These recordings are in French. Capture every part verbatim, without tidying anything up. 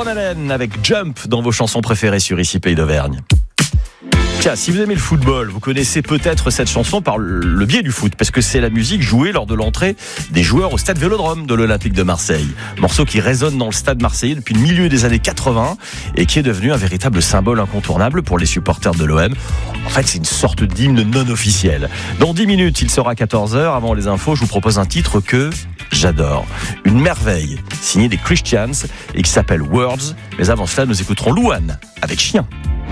Van Halen avec Jump dans vos chansons préférées sur Ici Pays d'Auvergne. Tiens, si vous aimez le football, vous connaissez peut-être cette chanson par le biais du foot, parce que c'est la musique jouée lors de l'entrée des joueurs au stade Vélodrome de l'Olympique de Marseille. Morceau qui résonne dans le stade marseillais depuis le milieu des années quatre-vingts et qui est devenu un véritable symbole incontournable pour les supporters de l'O M. En fait, c'est une sorte d'hymne non officiel. Dans dix minutes, il sera quatorze heures. Avant les infos, je vous propose un titre que j'adore. Une merveille, signée des Christians et qui s'appelle Words. Mais avant cela, nous écouterons Louane avec Chien.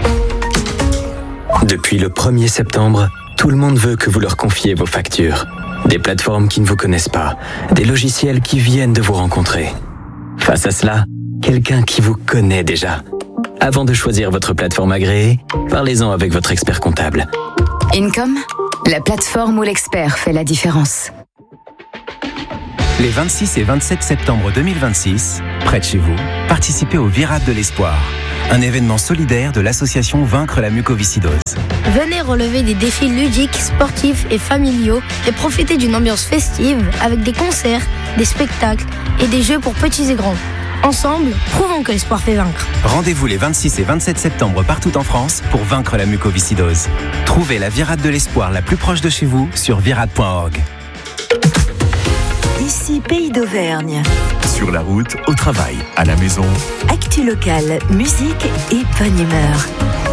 Depuis le premier septembre, tout le monde veut que vous leur confiez vos factures. Des plateformes qui ne vous connaissent pas, des logiciels qui viennent de vous rencontrer. Face à cela, quelqu'un qui vous connaît déjà. Avant de choisir votre plateforme agréée, parlez-en avec votre expert comptable. Income, la plateforme où l'expert fait la différence. Les vingt-six et vingt-sept septembre deux mille vingt-six, près de chez vous, participez au Virade de l'Espoir, un événement solidaire de l'association Vaincre la mucoviscidose. Venez relever des défis ludiques, sportifs et familiaux et profiter d'une ambiance festive avec des concerts, des spectacles et des jeux pour petits et grands. Ensemble, prouvons que l'espoir fait vaincre. Rendez-vous les vingt-six et vingt-sept septembre partout en France pour vaincre la mucoviscidose. Trouvez la Virade de l'Espoir la plus proche de chez vous sur virade point org. Ici Pays d'Auvergne. Sur la route, au travail, à la maison. Actu locale, musique et bonne humeur.